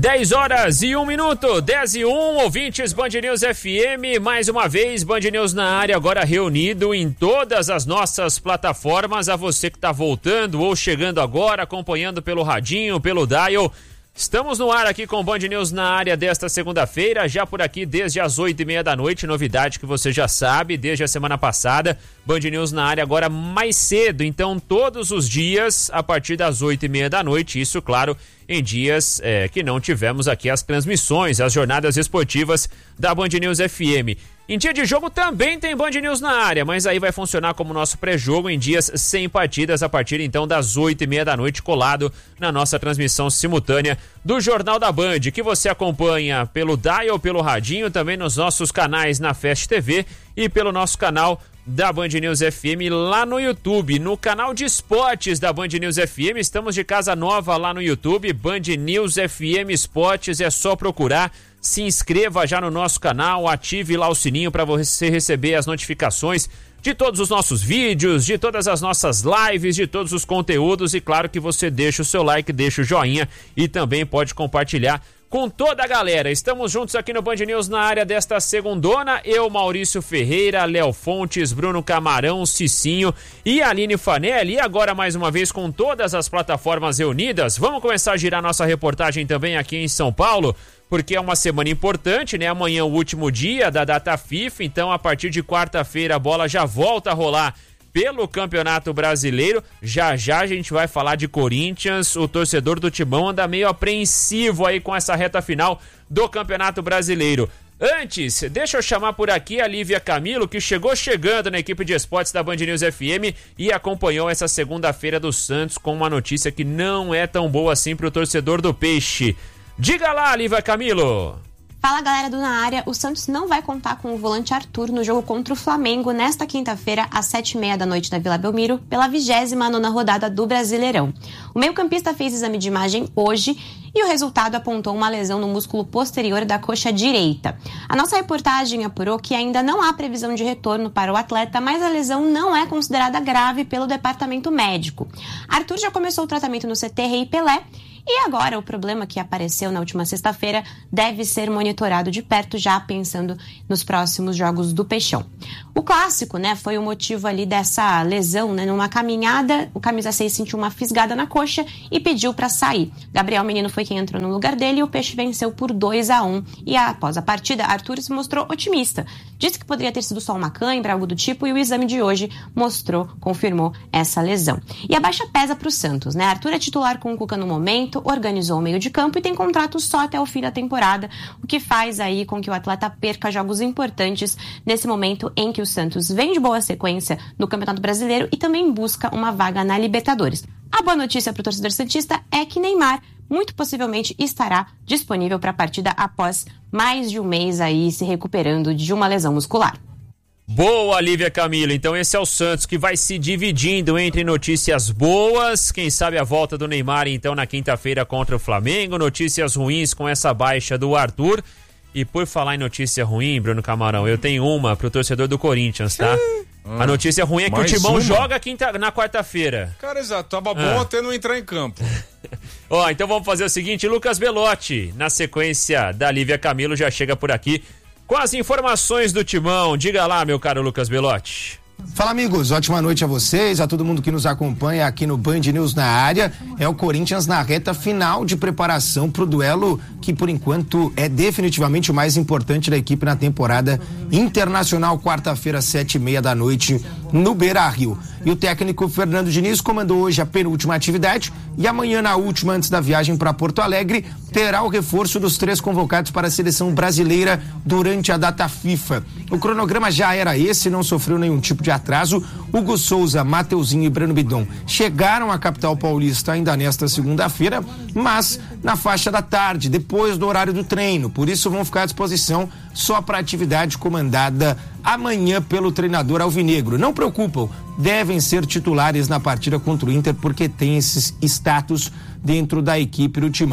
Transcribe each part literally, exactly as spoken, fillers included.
dez horas e um minuto, dez e um, ouvintes Band News F M, mais uma vez Band News na área, agora reunido em todas as nossas plataformas. A você que está voltando ou chegando agora, acompanhando pelo radinho, pelo dial. Estamos no ar aqui com Band News na área desta segunda-feira, já por aqui desde as oito e meia da noite, novidade que você já sabe, desde a semana passada, Band News na área agora mais cedo, então todos os dias a partir das oito e meia da noite, isso claro, em dias é, que não tivemos aqui as transmissões, as jornadas esportivas da Band News F M. Em dia de jogo também tem Band News na área, mas aí vai funcionar como nosso pré-jogo em dias sem partidas, a partir então das oito e meia da noite, colado na nossa transmissão simultânea do Jornal da Band, que você acompanha pelo dial, pelo radinho, também nos nossos canais na Fest T V e pelo nosso canal da Band News F M lá no YouTube, no canal de esportes da Band News F M. Estamos de casa nova lá no YouTube, Band News F M Esportes, é só procurar. Se inscreva já no nosso canal, ative lá o sininho para você receber as notificações de todos os nossos vídeos, de todas as nossas lives, de todos os conteúdos, e claro que você deixa o seu like, deixa o joinha e também pode compartilhar com toda a galera. Estamos juntos aqui no Band News na área desta segundona, eu, Maurício Ferreira, Léo Fontes, Bruno Camarão, Cicinho e Aline Fanelli, e agora mais uma vez com todas as plataformas reunidas. Vamos começar a girar nossa reportagem também aqui em São Paulo, porque é uma semana importante, né? Amanhã é o último dia da data FIFA, então a partir de quarta-feira a bola já volta a rolar pelo Campeonato Brasileiro. Já já a gente vai falar de Corinthians, o torcedor do Timão anda meio apreensivo aí com essa reta final do Campeonato Brasileiro. Antes, deixa eu chamar por aqui a Lívia Camilo, que chegou chegando na equipe de esportes da Band News F M e acompanhou essa segunda-feira do Santos com uma notícia que não é tão boa assim pro torcedor do Peixe. Diga lá, Lívia Camilo! Fala, galera do Na Área. O Santos não vai contar com o volante Arthur no jogo contra o Flamengo nesta quinta-feira, às sete e meia da noite na Vila Belmiro, pela vigésima nona rodada do Brasileirão. O meio-campista fez exame de imagem hoje e o resultado apontou uma lesão no músculo posterior da coxa direita. A nossa reportagem apurou que ainda não há previsão de retorno para o atleta, mas a lesão não é considerada grave pelo departamento médico. Arthur já começou o tratamento no C T Rei Pelé, e agora o problema que apareceu na última sexta-feira deve ser monitorado de perto, já pensando nos próximos jogos do Peixão. O clássico, né, foi o motivo ali dessa lesão, né, numa caminhada, o camisa seis sentiu uma fisgada na coxa e pediu para sair. Gabriel Menino foi quem entrou no lugar dele e o Peixe venceu por dois a um. E após a partida, Arthur se mostrou otimista. Disse que poderia ter sido só uma cãibra, algo do tipo, e o exame de hoje mostrou, confirmou essa lesão. E a baixa pesa para o Santos, né? Arthur é titular com o Cuca no momento, organizou o meio de campo e tem contrato só até o fim da temporada, o que faz aí com que o atleta perca jogos importantes nesse momento em que o Santos vem de boa sequência no Campeonato Brasileiro e também busca uma vaga na Libertadores. A boa notícia para o torcedor santista é que Neymar muito possivelmente estará disponível para a partida após mais de um mês aí se recuperando de uma lesão muscular. Boa, Lívia Camilo. Então esse é o Santos que vai se dividindo entre notícias boas, quem sabe a volta do Neymar então na quinta-feira contra o Flamengo, notícias ruins com essa baixa do Arthur. E por falar em notícia ruim, Bruno Camarão, eu tenho uma pro torcedor do Corinthians, tá? Ah, a notícia ruim é que o Timão uma? joga quinta, na quarta-feira. Cara, exato, tava bom ah. até não entrar em campo. Ó, então vamos fazer o seguinte, Lucas Belotti, na sequência da Lívia Camilo, já chega por aqui com as informações do Timão. Diga lá, meu caro Lucas Belotti. Fala, amigos, ótima noite a vocês, a todo mundo que nos acompanha aqui no Band News na área. É o Corinthians na reta final de preparação pro duelo que por enquanto é definitivamente o mais importante da equipe na temporada internacional, quarta-feira, sete e meia da noite no Beira-Rio. E o técnico Fernando Diniz comandou hoje a penúltima atividade e amanhã, na última antes da viagem para Porto Alegre, terá o reforço dos três convocados para a seleção brasileira durante a data FIFA. O cronograma já era esse, não sofreu nenhum tipo de atraso. Hugo Souza, Mateuzinho e Breno Bidon chegaram à capital paulista ainda nesta segunda-feira, mas na faixa da tarde, depois do horário do treino. Por isso vão ficar à disposição só para a atividade comandada amanhã pelo treinador alvinegro. Não preocupam, devem ser titulares na partida contra o Inter porque tem esse status dentro da equipe do Timão.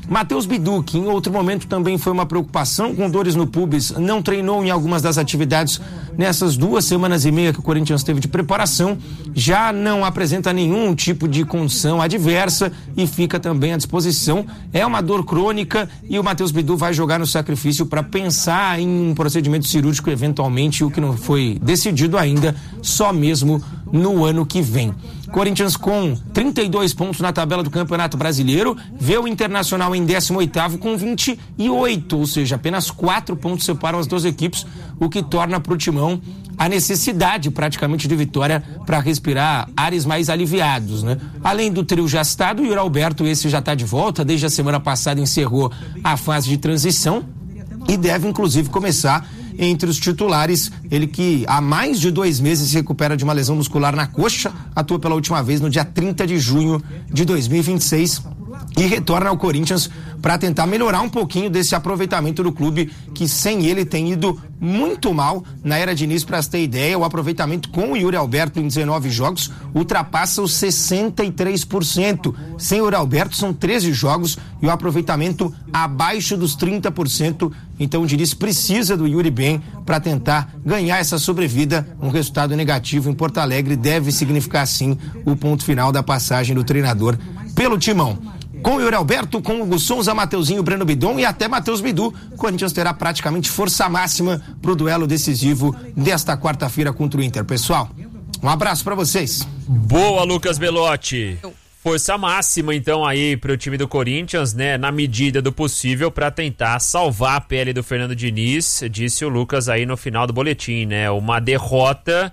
Matheus Bidu, que em outro momento também foi uma preocupação, com dores no pubis, não treinou em algumas das atividades nessas duas semanas e meia que o Corinthians teve de preparação, já não apresenta nenhum tipo de condição adversa e fica também à disposição. É uma dor crônica e o Matheus Bidu vai jogar no sacrifício para pensar em um procedimento cirúrgico eventualmente, o que não foi decidido ainda, só mesmo no ano que vem. Corinthians com trinta e dois pontos na tabela do Campeonato Brasileiro, vê o Internacional em décimo oitavo com vinte e oito, ou seja, apenas quatro pontos separam as duas equipes, o que torna para o Timão a necessidade praticamente de vitória para respirar ares mais aliviados, né? Além do trio já citado, o Yuri Alberto, esse já está de volta, desde a semana passada encerrou a fase de transição e deve inclusive começar entre os titulares. Ele que há mais de dois meses se recupera de uma lesão muscular na coxa, atua pela última vez no dia trinta de junho de dois mil e vinte e seis e retorna ao Corinthians para tentar melhorar um pouquinho desse aproveitamento do clube, que sem ele tem ido muito mal na era de início. Para ter ideia, o aproveitamento com o Yuri Alberto em dezenove jogos ultrapassa os sessenta e três por cento. Sem o Yuri Alberto são treze jogos e o aproveitamento abaixo dos trinta por cento. Então o Diniz precisa do Yuri bem para tentar ganhar essa sobrevida. Um resultado negativo em Porto Alegre deve significar sim o ponto final da passagem do treinador pelo Timão. Com o Yuri Alberto, com o Hugo Souza, Mateuzinho, Breno Bidon e até Matheus Bidu, o Corinthians terá praticamente força máxima para o duelo decisivo desta quarta-feira contra o Inter. Pessoal, um abraço para vocês. Boa, Lucas Belotti. Força máxima, então, aí pro time do Corinthians, né? Na medida do possível, para tentar salvar a pele do Fernando Diniz, disse o Lucas aí no final do boletim, né? Uma derrota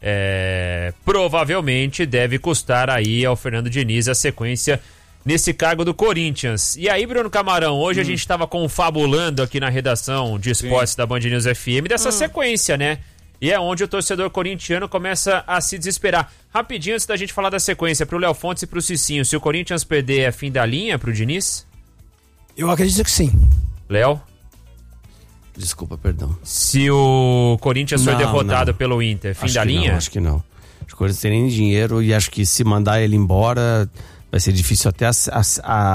é, provavelmente deve custar aí ao Fernando Diniz a sequência nesse cargo do Corinthians. E aí, Bruno Camarão, hoje hum. a gente estava confabulando aqui na redação de esportes Sim. da Band News F M dessa hum. sequência, né? E é onde o torcedor corintiano começa a se desesperar. Rapidinho, antes da gente falar da sequência, pro Léo Fontes e pro Cicinho, se o Corinthians perder é fim da linha pro Diniz? Eu acredito que sim. Léo? Desculpa, perdão. Se o Corinthians não, for derrotado não. pelo Inter, fim acho da linha? Não, acho que não. Acho que o Corinthians tem nem dinheiro e acho que se mandar ele embora vai ser difícil até a, a,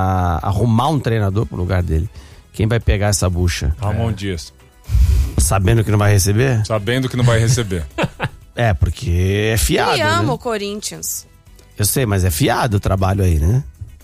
a, arrumar um treinador pro lugar dele. Quem vai pegar essa bucha? Ramon é. Dias. Sabendo que não vai receber? Sabendo que não vai receber. É, porque é fiado, Ele ama né? o Corinthians. Eu sei, mas é fiado o trabalho aí, né?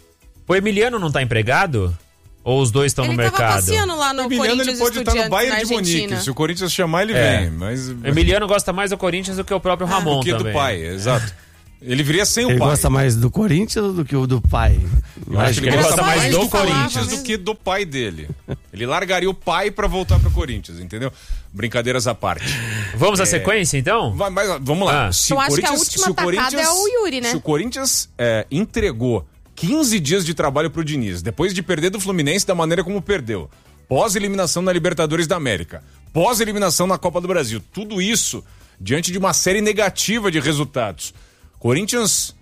O Emiliano não tá empregado? Ou os dois estão no mercado? Ele tava passeando lá no o Emiliano Corinthians, ele pode estar no Bayern de Munique. Munique. Se o Corinthians chamar, ele é. vem. Mas... O Emiliano gosta mais do Corinthians do que o próprio Ramon do que também. do pai, exato. Ele viria sem ele o pai. Ele gosta mais do Corinthians do que o do pai? Eu acho que ele, ele gosta mais do, do Corinthians falava, do que do pai dele. Ele largaria o pai pra voltar pro Corinthians, entendeu? Brincadeiras à parte. Vamos é... à sequência, então? Vai, mas, vamos lá. Ah. Se Eu acho que a última atacada é o Yuri, né? Se o Corinthians é, entregou quinze dias de trabalho pro Diniz, depois de perder do Fluminense da maneira como perdeu, pós-eliminação na Libertadores da América, pós-eliminação na Copa do Brasil, tudo isso diante de uma série negativa de resultados. Corinthians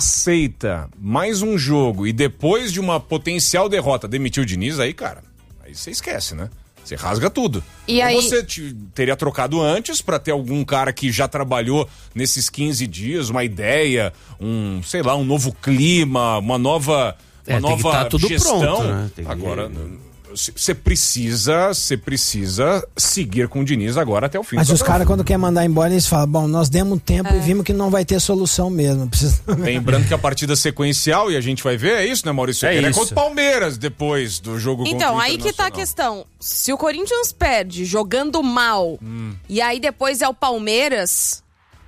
aceita mais um jogo e depois de uma potencial derrota demitir o Diniz, aí, cara, aí você esquece, né? Você rasga tudo. E Ou aí... você te, teria trocado antes pra ter algum cara que já trabalhou nesses quinze dias, uma ideia, um, sei lá, um novo clima, uma nova, uma é, nova tem que tá tudo gestão. Pronto, né? Tem Agora... Que... Você precisa, você precisa seguir com o Diniz agora até o fim. Mas os caras, quando querem mandar embora, eles falam, bom, nós demos tempo é. e vimos que não vai ter solução mesmo. Precisa... Lembrando que a partida sequencial, e a gente vai ver, é isso, né, Maurício? É, é isso. contra o Palmeiras depois do jogo contra o Então, aí que tá a questão. Se o Corinthians perde jogando mal, hum. e aí depois é o Palmeiras...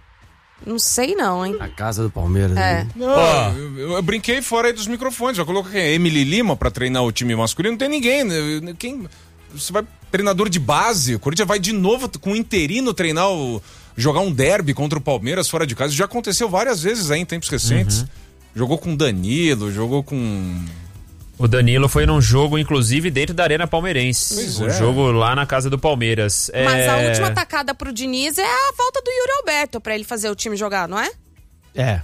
Não sei não, hein? A casa do Palmeiras. É. Né? Não, oh. eu, eu brinquei fora aí dos microfones. Já coloquei a Emily Lima pra treinar o time masculino. Não tem ninguém. Né? Quem, você vai treinador de base. O Corinthians vai de novo com o interino treinar o... Jogar um derby contra o Palmeiras fora de casa. Já aconteceu várias vezes aí em tempos recentes. Uhum. Jogou com Danilo, jogou com... O Danilo foi num jogo, inclusive, dentro da Arena Palmeirense. Pois um é. jogo lá na casa do Palmeiras. Mas é... a última atacada pro Diniz é a volta do Yuri Alberto pra ele fazer o time jogar, não é? É.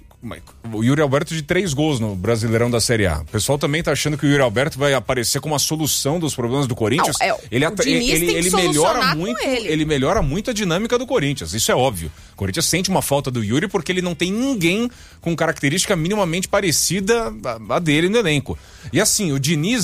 O Yuri Alberto de três gols no Brasileirão da Série A. O pessoal também tá achando que o Yuri Alberto vai aparecer como a solução dos problemas do Corinthians. Não, é, ele o Diniz ele, tem que ele melhora muito, ele. ele melhora muito a dinâmica do Corinthians. Isso é óbvio. O Corinthians sente uma falta do Yuri porque ele não tem ninguém com característica minimamente parecida a, a dele no elenco. E assim, o Diniz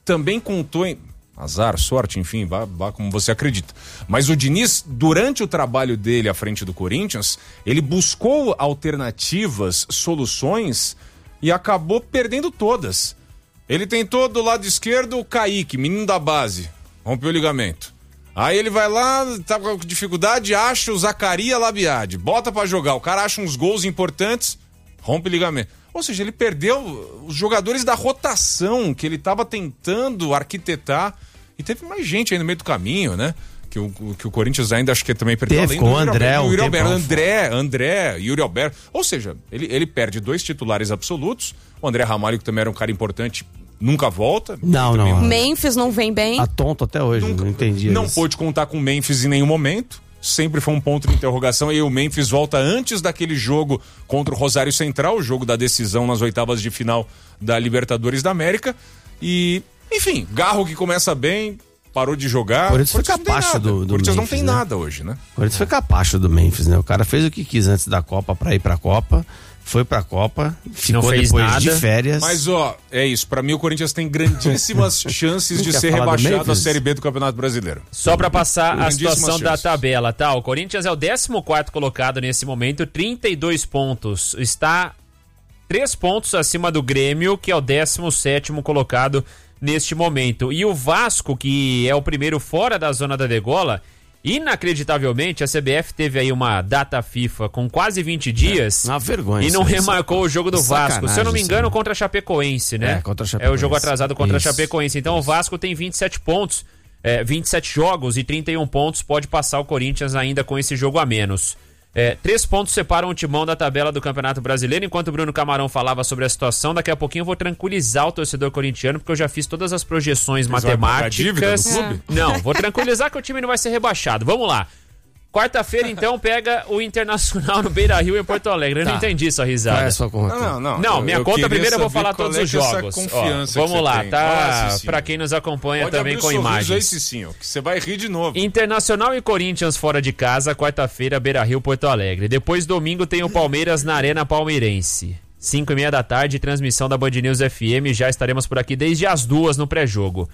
também contou em... Azar, sorte, enfim, vá, vá como você acredita. Mas o Diniz, durante o trabalho dele à frente do Corinthians, ele buscou alternativas, soluções e acabou perdendo todas. Ele tentou do lado esquerdo o Kaique, menino da base, rompeu o ligamento. Aí ele vai lá, tá com dificuldade, acha o Zacarias Labiade, bota pra jogar, o cara acha uns gols importantes, rompe o ligamento. Ou seja, ele perdeu os jogadores da rotação que ele estava tentando arquitetar. E teve mais gente aí no meio do caminho, né? Que o, que o Corinthians ainda acho que também perdeu. Teve com o André, o Yuri um Alberto, tempão. André, André, Yuri Alberto. Ou seja, ele, ele perde dois titulares absolutos. O André Ramalho, que também era um cara importante, nunca volta. Não, não. Memphis não vem bem. Tá tonto até hoje, Nunca, não entendi. Não isso. pôde contar com o Memphis em nenhum momento. Sempre foi um ponto de interrogação. E o Memphis volta antes daquele jogo contra o Rosário Central, o jogo da decisão nas oitavas de final da Libertadores da América. E, enfim, Garro que começa bem, parou de jogar. O Corinthians foi não tem capacho nada. do- do O Corinthians não Memphis, tem né? nada hoje, né? O Corinthians foi capacho do Memphis, né? O cara fez o que quis antes da Copa pra ir pra Copa, foi pra Copa, ficou fez depois nada. de férias. Mas, ó, é isso. Pra mim, o Corinthians tem grandíssimas chances de Quer ser falar do rebaixado à Memphis? Série B do Campeonato Brasileiro. Só pra passar a Grandíssimas situação da chances. tabela, tá? O Corinthians é o décimo quarto colocado nesse momento, trinta e dois pontos. Está três pontos acima do Grêmio, que é o décimo sétimo colocado neste momento. E o Vasco, que é o primeiro fora da zona da degola, inacreditavelmente, a C B F teve aí uma data FIFA com quase vinte dias Uma vergonha. e não isso aí, remarcou isso. o jogo do Sacanagem Vasco. Se eu não me isso engano, aí. contra a Chapecoense, né? É, contra a É o Chapecoense. jogo atrasado contra Isso. a Chapecoense. Então o Vasco tem vinte e sete pontos, é, vinte e sete jogos e trinta e um pontos. Pode passar o Corinthians ainda com esse jogo a menos. É, três pontos separam o timão da tabela do Campeonato Brasileiro. Enquanto o Bruno Camarão falava sobre a situação, daqui a pouquinho eu vou tranquilizar o torcedor corintiano, porque eu já fiz todas as projeções Mas vai pagar a matemáticas. dívida do clube? Não, vou tranquilizar que o time não vai ser rebaixado. Vamos lá. Quarta-feira, então, pega o Internacional no Beira-Rio em Porto Alegre. Eu não Tá. entendi sua risada. Qual é a sua conta? Não, não. Não, Eu- minha eu conta queria primeiro eu vou saber falar qual todos é os que é essa jogos. Ó, confiança que vamos você lá, tem. tá? Ah, Cicinho. Pra quem nos acompanha Pode também abrir com o sorriso aí, imagens. Cicinho, que você vai rir de novo. Internacional e Corinthians fora de casa, quarta-feira, Beira-Rio, Porto Alegre. Depois, domingo, tem o Palmeiras na Arena Palmeirense. Cinco e meia da tarde, transmissão da Band News F M. Já estaremos por aqui desde as duas no pré-jogo.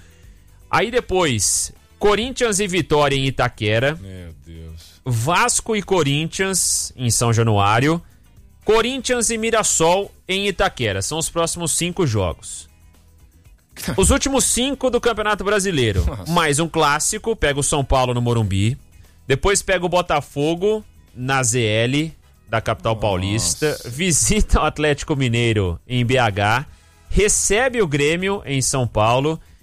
Aí depois, Corinthians e Vitória em Itaquera. Meu Deus. Vasco e Corinthians em São Januário. Corinthians e Mirassol em Itaquera. São os próximos cinco jogos. Os últimos cinco do Campeonato Brasileiro. Nossa. Mais um clássico, pega o São Paulo no Morumbi. Depois pega o Botafogo na Z L da capital Nossa. paulista. Visita o Atlético Mineiro em B H. Recebe o Grêmio em São Paulo.